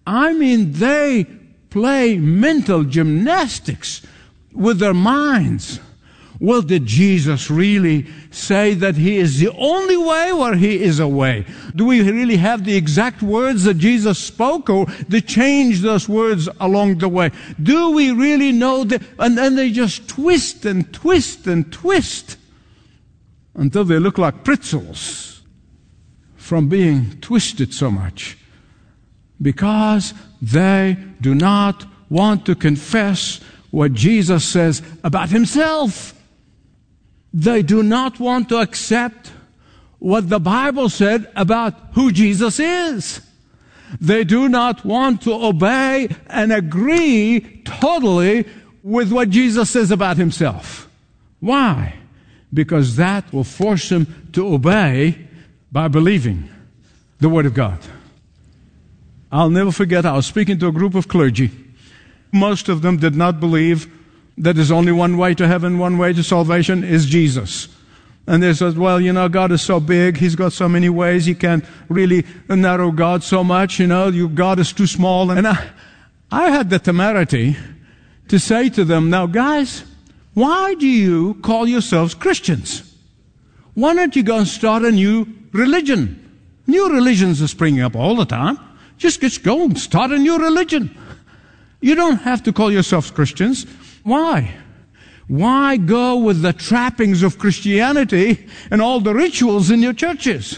I mean, they play mental gymnastics with their minds. Well, did Jesus really say that He is the only way, or He is a way? Do we really have the exact words that Jesus spoke, or they change those words along the way? Do we really know that? And then they just twist and twist and twist until they look like pretzels from being twisted so much, because they do not want to confess what Jesus says about Himself. They do not want to accept what the Bible said about who Jesus is. They do not want to obey and agree totally with what Jesus says about Himself. Why? Because that will force them to obey by believing the Word of God. I'll never forget, I was speaking to a group of clergy. Most of them did not believe that there's only one way to heaven, one way to salvation is Jesus. And they said, well, God is so big, He's got so many ways, you can't really narrow God so much, God is too small. And I had the temerity to say to them, now guys, why do you call yourselves Christians? Why don't you go and start a new religion? New religions are springing up all the time. Just go and start a new religion. You don't have to call yourselves Christians. Why? Why go with the trappings of Christianity and all the rituals in your churches?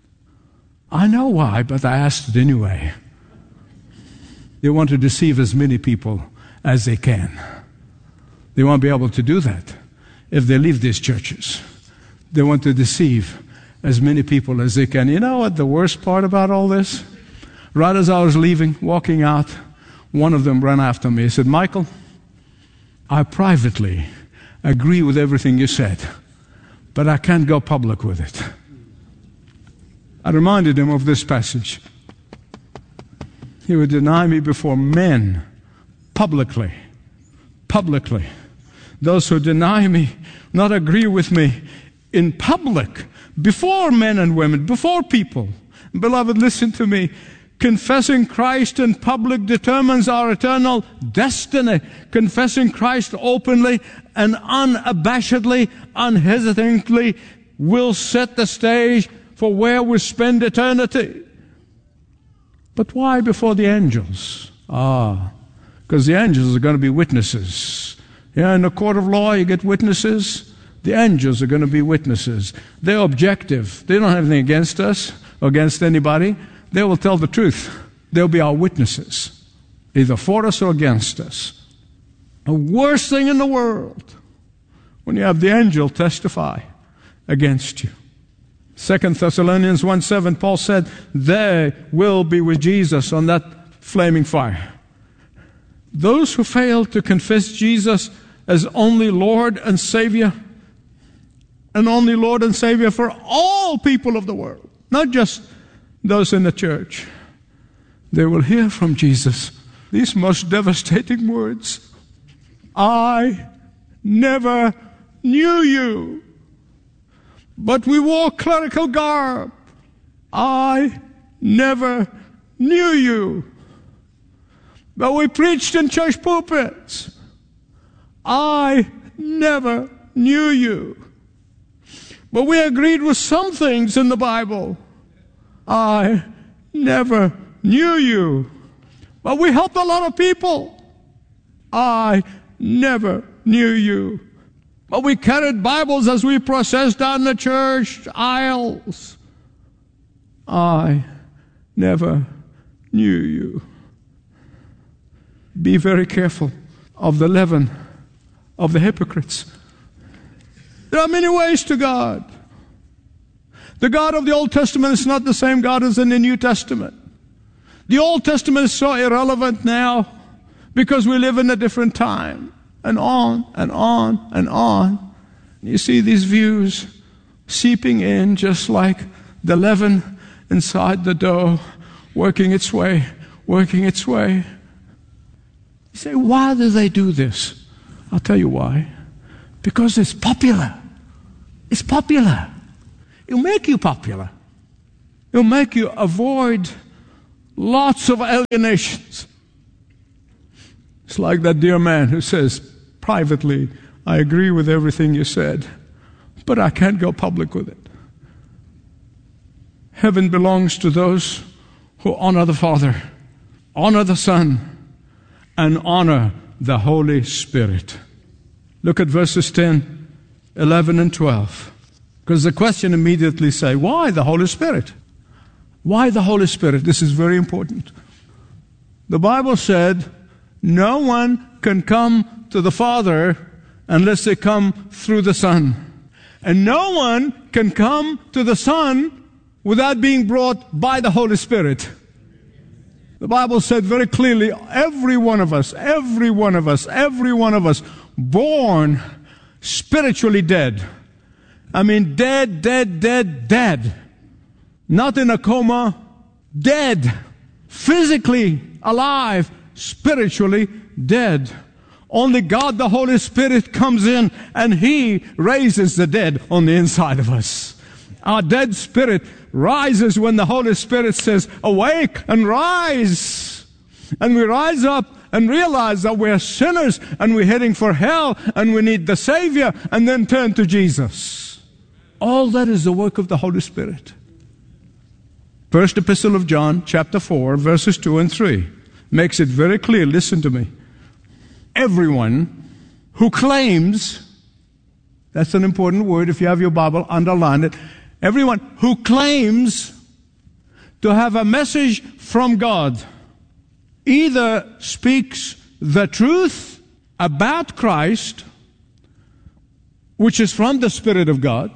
I know why, but I asked it anyway. They want to deceive as many people as they can. They won't be able to do that if they leave these churches. They want to deceive as many people as they can. You know what the worst part about all this? Right as I was leaving, walking out, one of them ran after me. He said, Michael, I privately agree with everything you said, but I can't go public with it. I reminded him of this passage. He would deny me before men, publicly. Those who deny me, not agree with me in public, before men and women, before people. Beloved, listen to me. Confessing Christ in public determines our eternal destiny. Confessing Christ openly and unabashedly, unhesitatingly will set the stage for where we spend eternity. But why before the angels? Because the angels are going to be witnesses. Yeah, in the court of law you get witnesses. The angels are going to be witnesses. They're objective. They don't have anything against us or against anybody. They will tell the truth. They'll be our witnesses, either for us or against us. The worst thing in the world, when you have the angel testify against you. 2 Thessalonians 1:7, Paul said, they will be with Jesus on that flaming fire. Those who fail to confess Jesus as only Lord and Savior, and only Lord and Savior for all people of the world, not just those in the church, they will hear from Jesus these most devastating words. I never knew you, but we wore clerical garb. I never knew you, but we preached in church pulpits. I never knew you, but we agreed with some things in the Bible. I never knew you, but we helped a lot of people. I never knew you, but we carried Bibles as we processed down the church aisles. I never knew you. Be very careful of the leaven of the hypocrites. There are many ways to God. The God of the Old Testament is not the same God as in the New Testament. The Old Testament is so irrelevant now because we live in a different time. And on and on and on. You see these views seeping in just like the leaven inside the dough, working its way. You say, why do they do this? I'll tell you why. Because it's popular. It's popular. It'll make you popular. It'll make you avoid Lots of alienations. It's like that dear man who says privately, I agree with everything you said, but I can't go public with it. Heaven belongs to those who honor the Father, honor the Son, and honor the Holy Spirit. Look at verses 10, 11, and 12. Because the question immediately say, why the Holy Spirit? Why the Holy Spirit? This is very important. The Bible said, no one can come to the Father unless they come through the Son. And no one can come to the Son without being brought by the Holy Spirit. The Bible said very clearly, every one of us, born spiritually dead. I mean, dead. Not in a coma, dead. Physically alive, spiritually dead. Only God, the Holy Spirit, comes in and He raises the dead on the inside of us. Our dead spirit rises when the Holy Spirit says, awake and rise. And we rise up and realize that we're sinners and we're heading for hell and we need the Savior, and then turn to Jesus. All that is the work of the Holy Spirit. First Epistle of John, chapter 4, verses 2 and 3, makes it very clear. Listen to me. Everyone who claims, that's an important word, if you have your Bible, underline it. Everyone who claims to have a message from God either speaks the truth about Christ, which is from the Spirit of God,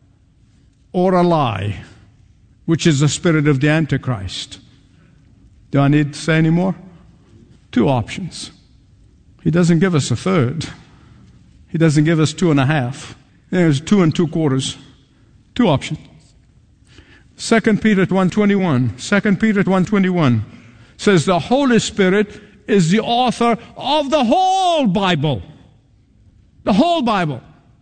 or a lie, which is the spirit of the Antichrist. Do I need to say any more? Two options. He doesn't give us a third. He doesn't give us 2.5. There's 2 2/4. Two options. 2 Peter 1:21. 2 Peter 1:21 says the Holy Spirit is the author of the whole Bible. The whole Bible.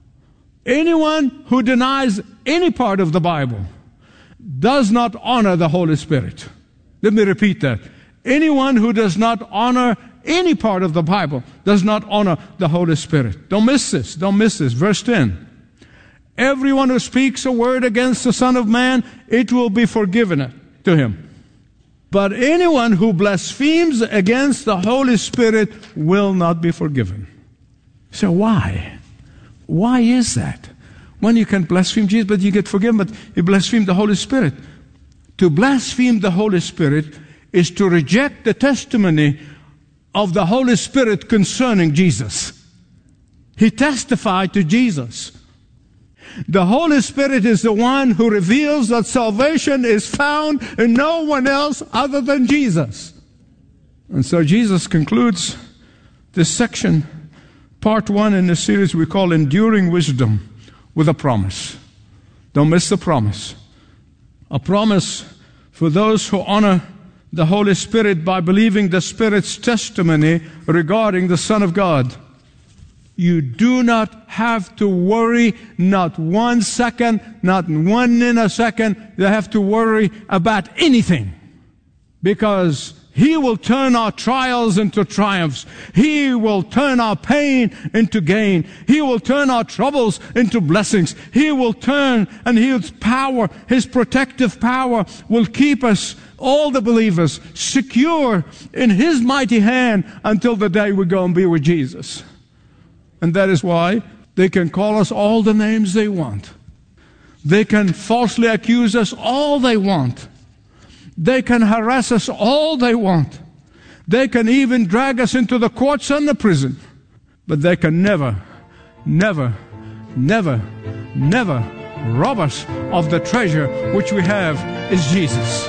Anyone who denies any part of the Bible does not honor the Holy Spirit. Let me repeat that. Anyone who does not honor any part of the Bible does not honor the Holy Spirit. Don't miss this. Don't miss this. Verse 10. Everyone who speaks a word against the Son of Man, it will be forgiven to him. But anyone who blasphemes against the Holy Spirit will not be forgiven. So why? Why is that? When you can blaspheme Jesus, but you get forgiven, but you blaspheme the Holy Spirit. To blaspheme the Holy Spirit is to reject the testimony of the Holy Spirit concerning Jesus. He testified to Jesus. The Holy Spirit is the one who reveals that salvation is found in no one else other than Jesus. And so Jesus concludes this section, part 1 in the series we call Enduring Wisdom, with a promise. Don't miss the promise. A promise for those who honor the Holy Spirit by believing the Spirit's testimony regarding the Son of God. You do not have to worry, not 1 second, not 1 nanosecond. You have to worry about anything, because He will turn our trials into triumphs. He will turn our pain into gain. He will turn our troubles into blessings. He will turn, and His power, His protective power, will keep us, all the believers, secure in His mighty hand until the day we go and be with Jesus. And that is why they can call us all the names they want. They can falsely accuse us all they want. They can harass us all they want. They can even drag us into the courts and the prison. But they can never rob us of the treasure which we have is Jesus.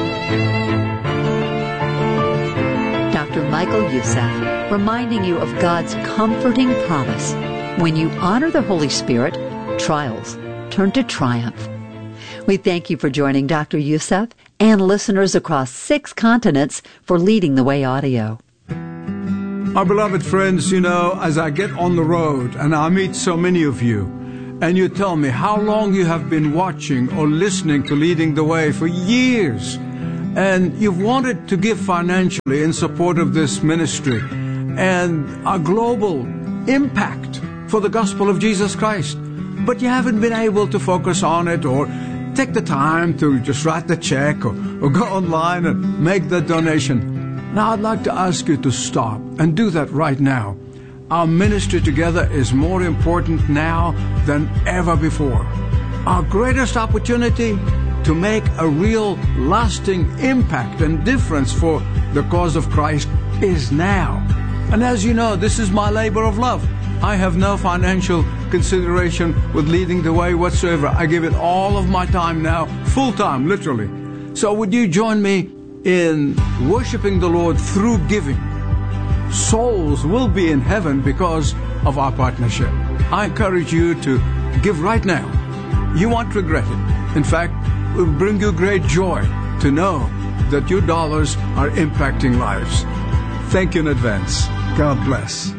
Dr. Michael Youssef, reminding you of God's comforting promise. When you honor the Holy Spirit, trials turn to triumph. We thank you for joining Dr. Youssef and listeners across 6 continents for Leading the Way Audio. Our beloved friends, as I get on the road and I meet so many of you, and you tell me how long you have been watching or listening to Leading the Way for years, and you've wanted to give financially in support of this ministry and a global impact for the gospel of Jesus Christ, but you haven't been able to focus on it or take the time to just write the check or go online and make the donation. Now I'd like to ask you to stop and do that right now. Our ministry together is more important now than ever before. Our greatest opportunity to make a real lasting impact and difference for the cause of Christ is now. And as you know, this is my labor of love. I have no financial consideration with leading the way whatsoever. I give it all of my time now, full time, literally. So would you join me in worshiping the Lord through giving? Souls will be in heaven because of our partnership. I encourage you to give right now. You won't regret it. In fact, it will bring you great joy to know that your dollars are impacting lives. Thank you in advance. God bless.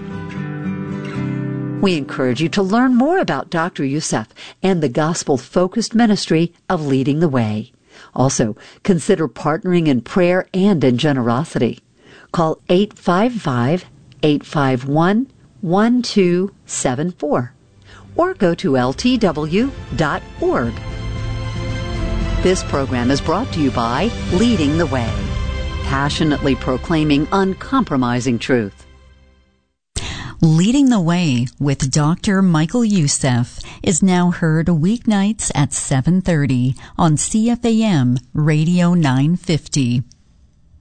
We encourage you to learn more about Dr. Youssef and the gospel-focused ministry of Leading the Way. Also, consider partnering in prayer and in generosity. Call 855-851-1274 or go to ltw.org. This program is brought to you by Leading the Way, passionately proclaiming uncompromising truth. Leading the Way with Dr. Michael Youssef is now heard weeknights at 7:30 on CFAM Radio 950.